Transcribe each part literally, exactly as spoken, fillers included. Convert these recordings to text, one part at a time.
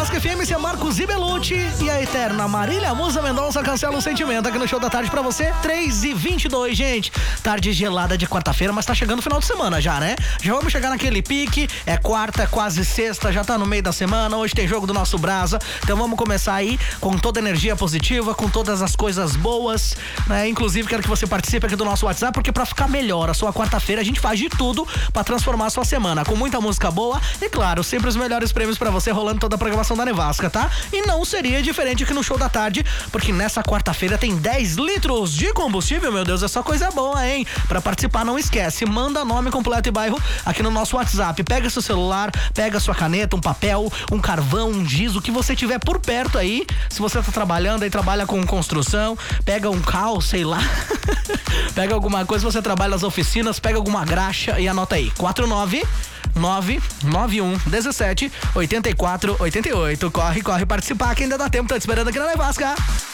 Nevasca F M, esse é Marcos Ibelucci e a eterna Marília Musa Mendonça cancela o sentimento aqui no Show da Tarde pra você, três e vinte e dois, gente. Tarde gelada de quarta-feira, mas tá chegando o final de semana já, né? Já vamos chegar naquele pique, é quarta, é quase sexta, já tá no meio da semana, hoje tem jogo do nosso Brasa, então vamos começar aí com toda a energia positiva, com todas as coisas boas, né? Inclusive quero que você participe aqui do nosso WhatsApp, porque pra ficar melhor a sua quarta-feira, a gente faz de tudo pra transformar a sua semana, com muita música boa e, claro, sempre os melhores prêmios pra você rolando toda a programação da Nevasca, tá? E não seria diferente aqui no Show da Tarde, porque nessa quarta-feira tem dez litros de combustível, meu Deus, é só coisa boa, hein? Pra participar, não esquece, manda nome completo e bairro aqui no nosso WhatsApp, pega seu celular, pega sua caneta, um papel, um carvão, um giz, o que você tiver por perto aí, se você tá trabalhando aí, trabalha com construção, pega um cal, sei lá, pega alguma coisa, você trabalha nas oficinas, pega alguma graxa e anota aí, quatro nove nove nove um um sete oito quatro oito oito. Corre, corre participar que ainda dá tempo, tá te esperando aqui na Nevasca.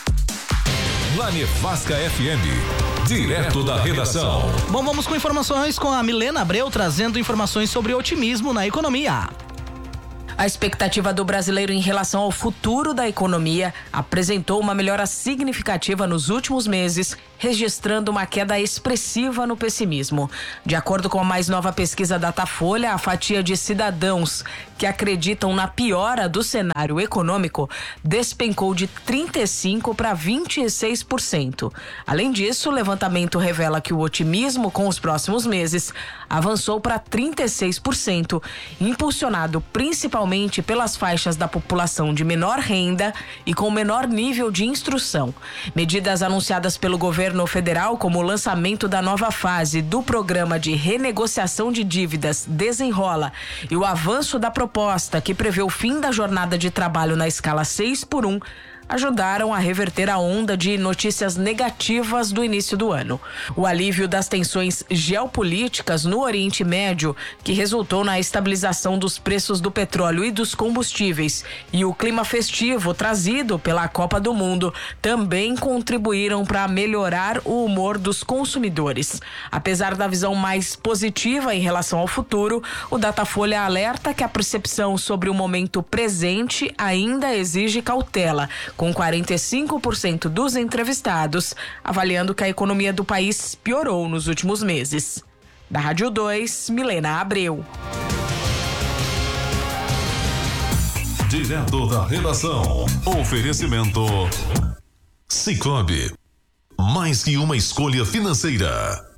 Na Nevasca F M, direto da redação. Bom, vamos com informações com a Milena Abreu, trazendo informações sobre otimismo na economia. A expectativa do brasileiro em relação ao futuro da economia apresentou uma melhora significativa nos últimos meses, registrando uma queda expressiva no pessimismo. De acordo com a mais nova pesquisa Datafolha, a fatia de cidadãos que acreditam na piora do cenário econômico despencou de trinta e cinco por cento para vinte e seis por cento. Além disso, o levantamento revela que o otimismo com os próximos meses avançou para trinta e seis por cento, impulsionado principalmente pelas faixas da população de menor renda e com menor nível de instrução. Medidas anunciadas pelo governo federal, como o lançamento da nova fase do programa de renegociação de dívidas Desenrola e o avanço da proposta que prevê o fim da jornada de trabalho na escala seis por um, ajudaram a reverter a onda de notícias negativas do início do ano. O alívio das tensões geopolíticas no Oriente Médio, que resultou na estabilização dos preços do petróleo e dos combustíveis, e o clima festivo trazido pela Copa do Mundo também contribuíram para melhorar o humor dos consumidores. Apesar da visão mais positiva em relação ao futuro, o Datafolha alerta que a percepção sobre o momento presente ainda exige cautela, com quarenta e cinco por cento dos entrevistados avaliando que a economia do país piorou nos últimos meses. Da Rádio dois, Milena Abreu. Direto da redação. Oferecimento Sicoob. Mais que uma escolha financeira.